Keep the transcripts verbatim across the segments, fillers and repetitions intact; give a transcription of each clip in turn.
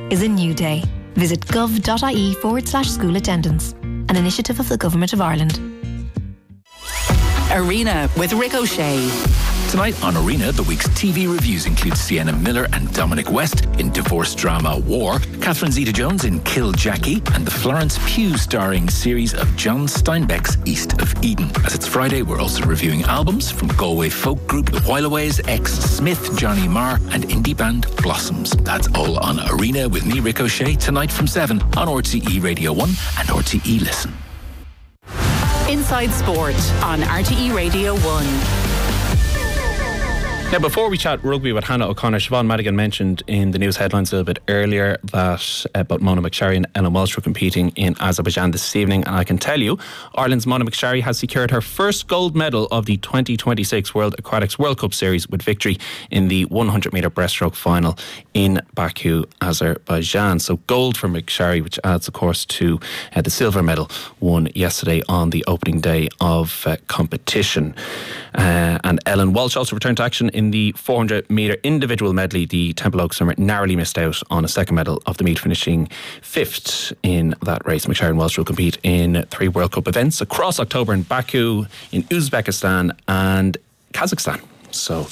is a new day. Visit gov.ie forward slash school attendance, an initiative of the Government of Ireland. Arena with Rick O'Shea. Tonight on Arena, the week's T V reviews include Sienna Miller and Dominic West in divorce drama War, Catherine Zeta-Jones in Kill Jackie, and the Florence Pugh starring series of John Steinbeck's East of Eden. As it's Friday, we're also reviewing albums from Galway folk group The Whileaways, X Smith, Johnny Marr, and indie band Blossoms. That's all on Arena with me, Rick O'Shea, tonight from seven on R T E Radio one and R T E Listen. Inside Sport on R T E Radio one. Now, before we chat rugby with Hannah O'Connor, Siobhan Madigan mentioned in the news headlines a little bit earlier that uh, both Mona McSharry and Ellen Walsh were competing in Azerbaijan this evening, and I can tell you Ireland's Mona McSharry has secured her first gold medal of the twenty twenty-six World Aquatics World Cup Series with victory in the one hundred metre breaststroke final in Baku, Azerbaijan. So gold for McSharry, which adds of course to uh, the silver medal won yesterday on the opening day of uh, competition. Uh, and Ellen Walsh also returned to action in the four hundred metre individual medley. The Temple Oak swimmer narrowly missed out on a second medal of the meet, finishing fifth in that race. McSharry and Walsh will compete in three World Cup events across October in Baku, in Uzbekistan and Kazakhstan. So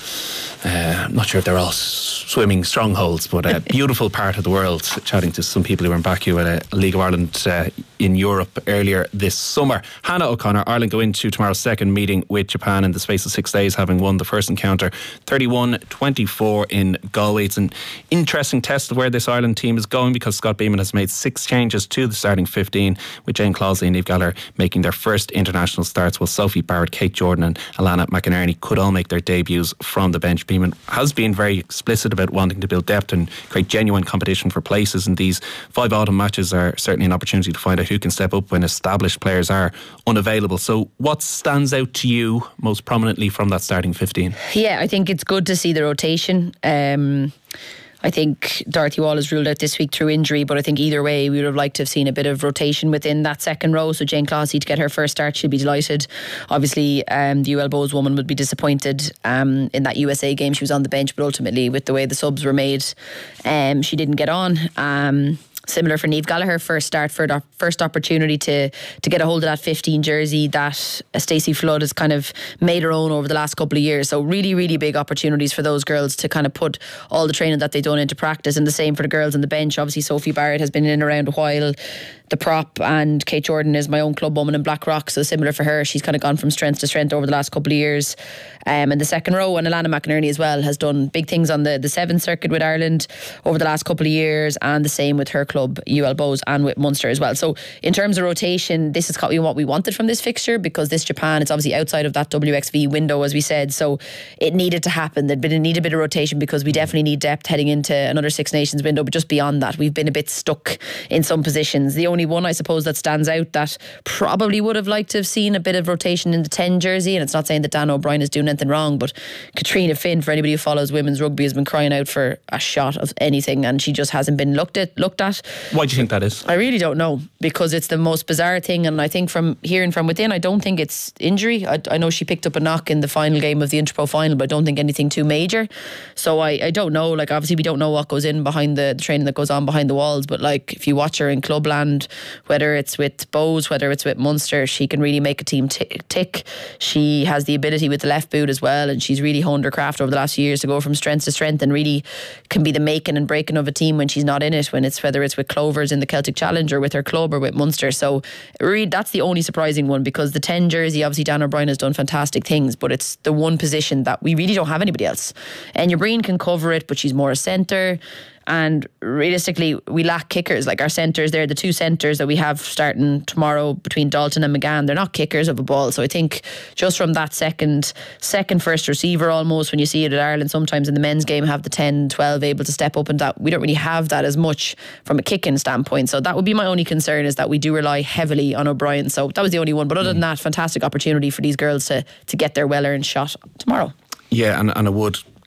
uh, I'm not sure if they're all swimming strongholds, but a beautiful part of the world. Chatting to some people who were in Baku at a League of Ireland uh, in Europe earlier this summer. Hannah O'Connor, Ireland go into tomorrow's second meeting with Japan in the space of six days, having won the first encounter thirty-one twenty-four in Galway. It's an interesting test of where this Ireland team is going, because Scott Beeman has made six changes to the starting fifteen, with Jane Closley and Niamh Gallagher making their first international starts, while Sophie Barrett, Kate Jordan and Alana McInerney could all make their debuts from the bench. Beeman has been very explicit about wanting to build depth and create genuine competition for places, and these five autumn matches are certainly an opportunity to find out who can step up when established players are unavailable. So what stands out to you most prominently from that starting fifteen? Yeah, I think it's good to see the rotation. Um I think Dorothy Wall is ruled out this week through injury, but I think either way we would have liked to have seen a bit of rotation within that second row. So Jane Closley to get her first start, she'll be delighted. Obviously um, the U L Bows woman would be disappointed um, in that U S A game. She was on the bench, but ultimately with the way the subs were made, um, she didn't get on. Um, Similar for Niamh Gallagher, first start for the first opportunity to to get a hold of that fifteen jersey that uh, Stacey Flood has kind of made her own over the last couple of years. So really, really big opportunities for those girls to kind of put all the training that they've done into practice. And the same for the girls on the bench. Obviously Sophie Barrett has been in and around a while, the prop, and Kate Jordan is my own club woman in Blackrock, so similar for her, she's kind of gone from strength to strength over the last couple of years. Um, and the second row, and Alana McInerney as well, has done big things on the, the seventh circuit with Ireland over the last couple of years, and the same with her club U L Bows and with Munster as well. So in terms of rotation, this is what we wanted from this fixture, because this Japan, it's obviously outside of that W X V window, as we said, so it needed to happen. There'd been a, need a bit of rotation, because we definitely need depth heading into another Six Nations window. But just beyond that, we've been a bit stuck in some positions. The only one I suppose that stands out that probably would have liked to have seen a bit of rotation in the ten jersey, and it's not saying that Dan O'Brien is doing anything wrong, but Katrina Finn, for anybody who follows women's rugby, has been crying out for a shot of anything, and she just hasn't been looked at looked at. Why do you think that is? I really don't know, because it's the most bizarre thing, and I think from hearing from within, I don't think it's injury. I, I know she picked up a knock in the final game of the Interpro final, but I don't think anything too major. So I, I don't know, like obviously we don't know what goes in behind the, the training that goes on behind the walls, but like if you watch her in Clubland, whether it's with Bows, whether it's with Munster, she can really make a team tick, tick. She has the ability with the left boot as well, and she's really honed her craft over the last few years to go from strength to strength, and really can be the making and breaking of a team when she's not in it, when it's whether it's with Clovers in the Celtic Challenge or with her club or with Munster. So really that's the only surprising one, because the ten jersey, obviously Dan O'Brien has done fantastic things, but it's the one position that we really don't have anybody else. And your Breen can cover it, but she's more a centre. And realistically, we lack kickers. Like our centres there, the two centres that we have starting tomorrow between Dalton and McGann, they're not kickers of a ball. So I think just from that second second first receiver, almost, when you see it at Ireland sometimes in the men's game, have the ten, twelve able to step up, and that we don't really have that as much from a kicking standpoint. So that would be my only concern, is that we do rely heavily on O'Brien. So that was the only one. But other than that, fantastic opportunity for these girls to, to get their well-earned shot tomorrow. Yeah, and, and I would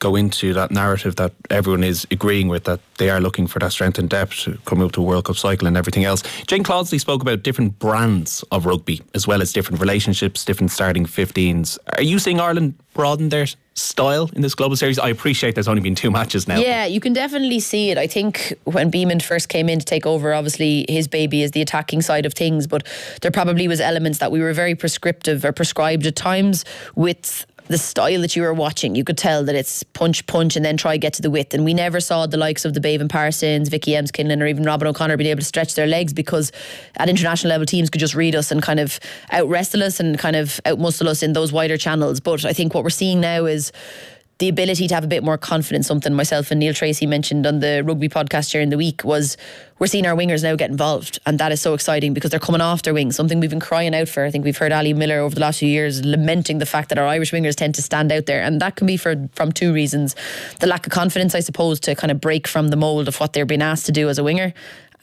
go into that narrative that everyone is agreeing with, that they are looking for that strength and depth to come up to a World Cup cycle and everything else. Jane Clodsley spoke about different brands of rugby as well as different relationships, different starting fifteens. Are you seeing Ireland broaden their style in this global series? I appreciate there's only been two matches now. Yeah, you can definitely see it. I think when Beamon first came in to take over, obviously his baby is the attacking side of things, but there probably was elements that we were very prescriptive or prescribed at times with the style that you were watching. You could tell that it's punch, punch, and then try get to the width. And we never saw the likes of the Bevan Parsons, Vicky Emms-Kinlan, or even Robin O'Connor being able to stretch their legs, because at international level teams could just read us and kind of out wrestle us and kind of out muscle us in those wider channels. But I think what we're seeing now is the ability to have a bit more confidence. Something myself and Neil Tracy mentioned on the rugby podcast during the week was we're seeing our wingers now get involved, and that is so exciting because they're coming off their wings, something we've been crying out for. I think we've heard Ali Miller over the last few years lamenting the fact that our Irish wingers tend to stand out there, and that can be for from two reasons: the lack of confidence, I suppose, to kind of break from the mould of what they're being asked to do as a winger,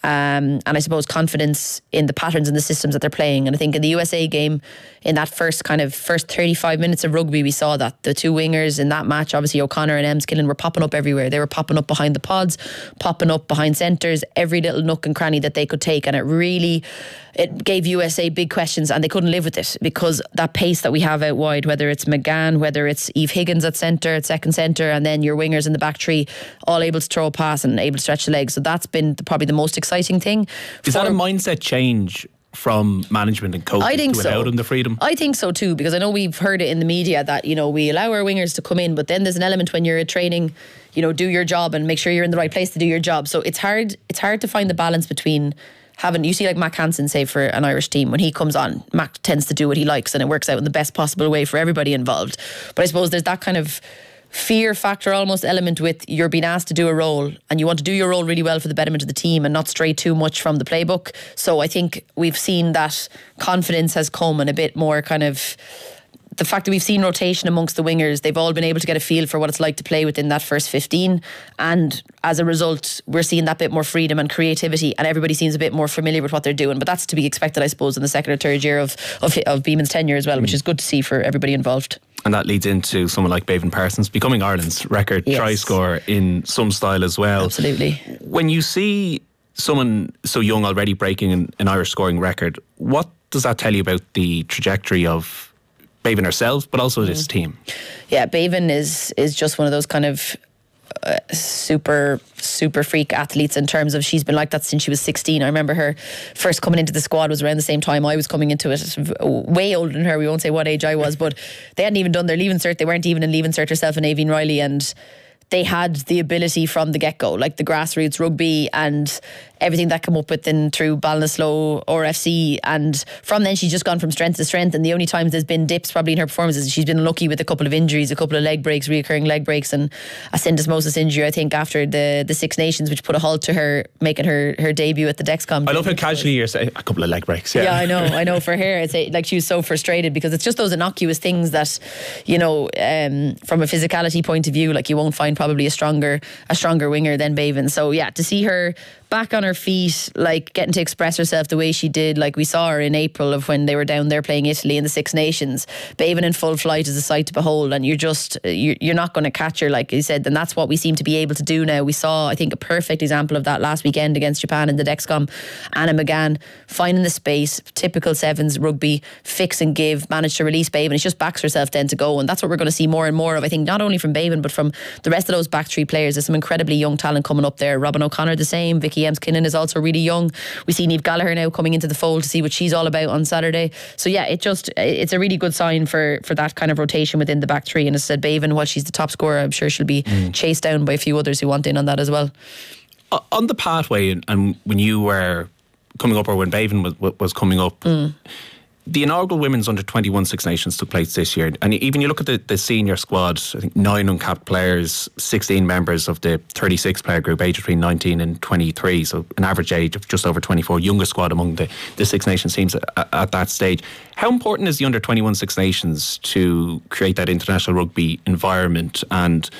Um, and I suppose confidence in the patterns and the systems that they're playing. And I think in the U S A game, in that first kind of first thirty-five minutes of rugby, we saw that the two wingers in that match, obviously O'Connor and Emms-Kinlan, were popping up everywhere. They were popping up behind the pods, popping up behind centres, every little nook and cranny that they could take. And it really, it gave U S A big questions, and they couldn't live with it because that pace that we have out wide, whether it's McGann, whether it's Eve Higgins at centre, at second centre, and then your wingers in the back three, all able to throw a pass and able to stretch the legs. So that's been the, probably the most exciting thing. Is that a mindset change from management and coaching I think to so. allow them the freedom? I think so too, because I know we've heard it in the media that, you know, we allow our wingers to come in, but then there's an element when you're training, you know, do your job and make sure you're in the right place to do your job. So it's hard it's hard to find the balance between having, you see like Mac Hansen, say, for an Irish team, when he comes on, Mac tends to do what he likes and it works out in the best possible way for everybody involved. But I suppose there's that kind of fear factor almost element with you're being asked to do a role and you want to do your role really well for the betterment of the team and not stray too much from the playbook. So I think we've seen that confidence has come, and a bit more kind of the fact that we've seen rotation amongst the wingers. They've all been able to get a feel for what it's like to play within that first fifteen, and as a result we're seeing that bit more freedom and creativity, and everybody seems a bit more familiar with what they're doing. But that's to be expected, I suppose, in the second or third year of of, of Beamon's tenure as well, mm. which is good to see for everybody involved. And that leads into someone like Bevan Parsons becoming Ireland's record yes. try scorer in some style as well. Absolutely. When you see someone so young already breaking an, an Irish scoring record, what does that tell you about the trajectory of Bevan herself, but also mm. this team? Yeah, Bevan is is just one of those kind of uh, super super freak athletes in terms of she's been like that since she was sixteen. I remember her first coming into the squad was around the same time I was coming into it, way older than her. We won't say what age I was, but they hadn't even done their leaving cert. They weren't even in leaving cert, herself and Aoibhinn Riley, and they had the ability from the get-go, like the grassroots rugby and everything that came up with in through Ballinasloe or F C, and from then she's just gone from strength to strength. And the only times there's been dips probably in her performances, she's been lucky with a couple of injuries, a couple of leg breaks, reoccurring leg breaks, and a syndesmosis injury, I think, after the the Six Nations, which put a halt to her making her her debut at the Dexcom. I love how casually you're saying a couple of leg breaks. Yeah, yeah I know I know for her it's a, like she was so frustrated because it's just those innocuous things that, you know, um, from a physicality point of view, like you won't find probably a stronger a stronger winger than Bevan. So yeah, to see her back on her feet, like getting to express herself the way she did, like we saw her in April of when they were down there playing Italy in the Six Nations. Bevan in full flight is a sight to behold, and you're just you're, you're not going to catch her, like you said. And that's what we seem to be able to do now. We saw, I think, a perfect example of that last weekend against Japan in the Dexcom. Anna McGann finding the space, typical sevens rugby, fix and give, managed to release Bevan, and she just backs herself then to go. And that's what we're going to see more and more of, I think, not only from Bevan but from the rest of those back three players. There's some incredibly young talent coming up there. Robin O'Connor the same, Vicky Emms-Kinlan is also really young. We see Niamh Gallagher now coming into the fold to see what she's all about on Saturday. So yeah, it just it's a really good sign for for that kind of rotation within the back three. And as I said, Bevan, while she's the top scorer, I'm sure she'll be mm. chased down by a few others who want in on that as well. Uh, on the pathway, and, and when you were coming up, or when Bevan was, was coming up, mm. the inaugural Women's Under twenty-one Six Nations took place this year, and even you look at the, the senior squad, I think nine uncapped players, sixteen members of the thirty-six player group aged between nineteen and twenty-three, so an average age of just over twenty-four, youngest squad among the, the Six Nations teams at, at that stage. How important is the Under twenty-one Six Nations to create that international rugby environment, and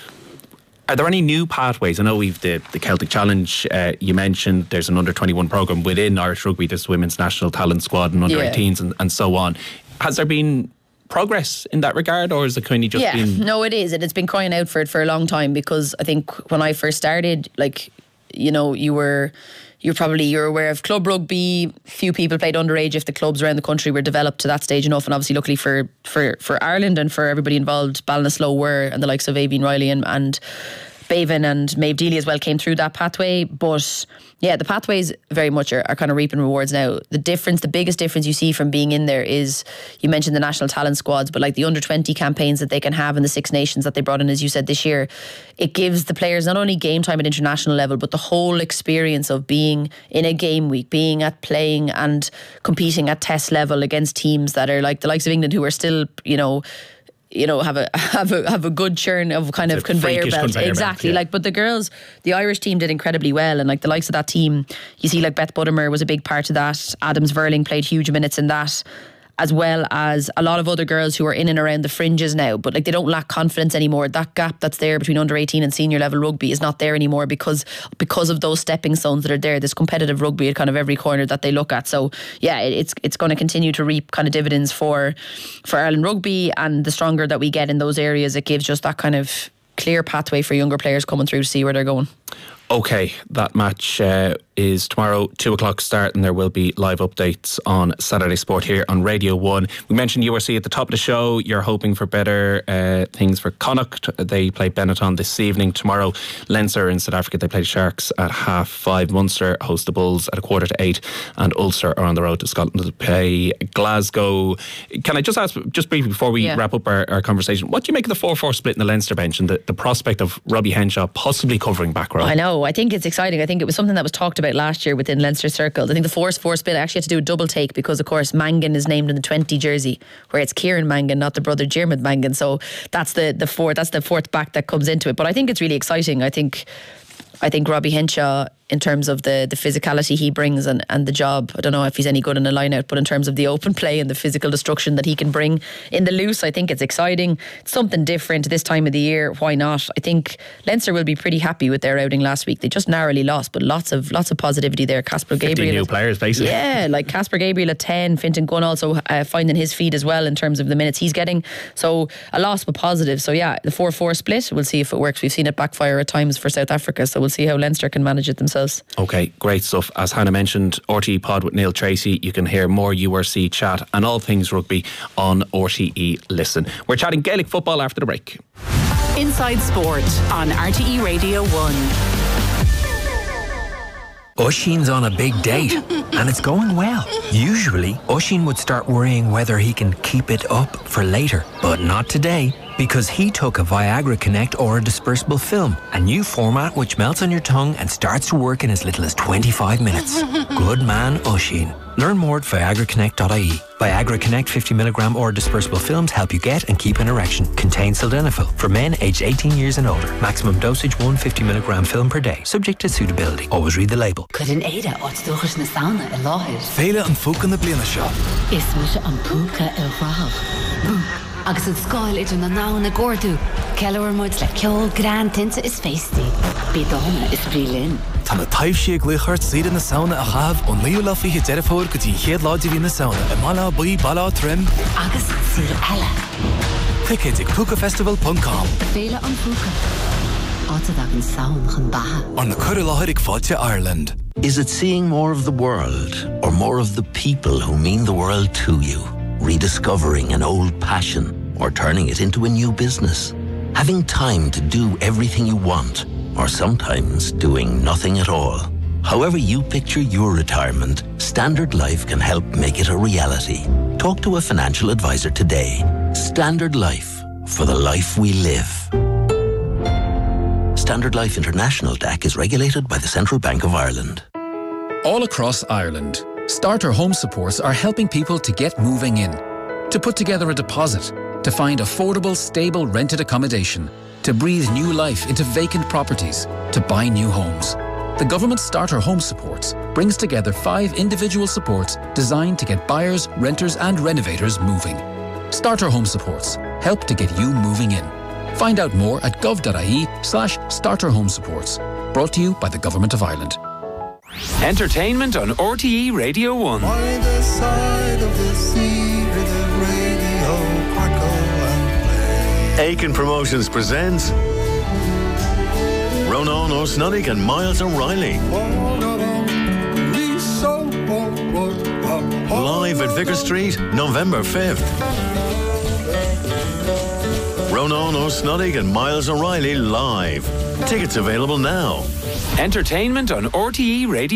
are there any new pathways? I know we've the, the Celtic Challenge, uh, you mentioned there's an under twenty-one programme within Irish Rugby, this women's national talent squad and under eighteens yeah. and, and so on. Has there been progress in that regard, or is it kind of just yeah, been... no, it is, and it's been crying out for it for a long time, because I think when I first started, like, you know, you were you're probably you're aware of club rugby. Few people played underage if the clubs around the country were developed to that stage enough, and obviously luckily for for, for Ireland and for everybody involved, Ballinasloe were, and the likes of Aoibhinn Riley and, and Bevan and Maeve Deely as well came through that pathway. But yeah, the pathways very much are, are kind of reaping rewards now. The difference, the biggest difference you see from being in there is, you mentioned the national talent squads, but like the under twenty campaigns that they can have in the Six Nations that they brought in, as you said, this year, it gives the players not only game time at international level, but the whole experience of being in a game week, being at playing and competing at test level against teams that are like the likes of England, who are still, you know, you know, have a have a have a good churn of kind it's of conveyor belt. Conveyor exactly. belt, yeah. Like, but the girls, the Irish team did incredibly well, and like the likes of that team, you see, like Beth Buttimer was a big part of that. Adams Verling played huge minutes in that, as well as a lot of other girls who are in and around the fringes now, but like they don't lack confidence anymore. That gap that's there between under eighteen and senior level rugby is not there anymore, because because of those stepping stones that are there, this competitive rugby at kind of every corner that they look at. So yeah, it, it's it's going to continue to reap kind of dividends for for Ireland rugby, and the stronger that we get in those areas, it gives just that kind of clear pathway for younger players coming through to see where they're going. Okay, that match uh, is tomorrow, two o'clock start, and there will be live updates on Saturday Sport here on Radio one. We mentioned U R C at the top of the show. You're hoping for better uh, things for Connacht. They play Benetton this evening. Tomorrow, Leinster in South Africa, they play the Sharks at half five. Munster host the Bulls at a quarter to eight, and Ulster are on the road to Scotland to play Glasgow. Can I just ask, just briefly before we yeah. wrap up our, our conversation, what do you make of the four four split in the Leinster bench and the, the prospect of Robbie Henshaw possibly covering back row? I know. I think it's exciting. I think it was something that was talked about last year within Leinster circles. I think the four four split, I actually had to do a double take, because of course Mangan is named in the twenty jersey, where it's Kieran Mangan, not the brother Diarmuid Mangan. So that's the the fourth that's the fourth back that comes into it. But I think it's really exciting. I think I think Robbie Henshaw, in terms of the, the physicality he brings and, and the job, I don't know if he's any good in a line out, but in terms of the open play and the physical destruction that he can bring in the loose, I think it's exciting. It's something different this time of the year. Why not? I think Leinster will be pretty happy with their outing last week. They just narrowly lost, but lots of lots of positivity there. Casper Gabriel, new players basically. Yeah, like Casper Gabriel at ten, Fintan Gunn also uh, finding his feet as well in terms of the minutes he's getting. So a loss but positive. So yeah, the four four split, we'll see if it works. We've seen it backfire at times for South Africa, so we'll see how Leinster can manage it themselves. Okay, great stuff. As Hannah mentioned, R T E Pod with Neil Tracy. You can hear more U R C chat and all things rugby on R T E Listen. We're chatting Gaelic football after the break. Inside Sport on R T E Radio one. Oisín's on a big date and it's going well. Usually, Oisín would start worrying whether he can keep it up for later, but not today, because he took a Viagra Connect or a dispersible film, a new format which melts on your tongue and starts to work in as little as twenty-five minutes. Good man, Oisín. Learn more at viagra connect dot I E. Viagra Connect fifty milligram or dispersible films help you get and keep an erection. Contains sildenafil for men aged eighteen years and older. Maximum dosage one hundred fifty milligram film per day. Subject to suitability. Always read the label. Could an éire áit dúchas na sauna I láthir? Féile an fúca na bliana seo. Is mu se an púca ar bhrach. Agus an scáil idir na ná na gcordú. Ceilúir muid le ceol gran tinta is féistí. Bídána is brílinn. Tá na taobh sí gluchart siad na sauna a chahabh ó naoú lafií deirefóir go dtí chéad láidir hí na sauna. I mala buí bala trim. Agus síl eile. Ticket ag puca festival dot com. Féile an púca. Áta dag an saun chun batha. On the Curra Láthir ag fáilte Ireland. Is it seeing more of the world or more of the people who mean the world to you? Rediscovering an old passion or turning it into a new business? Having time to do everything you want, or sometimes doing nothing at all? However you picture your retirement, Standard Life can help make it a reality. Talk to a financial advisor today. Standard Life, for the life we live. Standard Life International D A C is regulated by the Central Bank of Ireland. All across Ireland, Starter Home Supports are helping people to get moving in, to put together a deposit, to find affordable, stable rented accommodation, to breathe new life into vacant properties, to buy new homes. The government Starter Home Supports brings together five individual supports designed to get buyers, renters and renovators moving. Starter Home Supports help to get you moving in. Find out more at gov.ie slash starter home supports. Brought to you by the Government of Ireland. Entertainment on R T E Radio one. By the side of the sea with the radio Aiken Promotions presents Ronan O'Snoddick and Miles O'Reilly. Live at Vicar Street, November fifth. Ronan O'Snoddick and Miles O'Reilly live. Tickets available now. Entertainment on R T E Radio.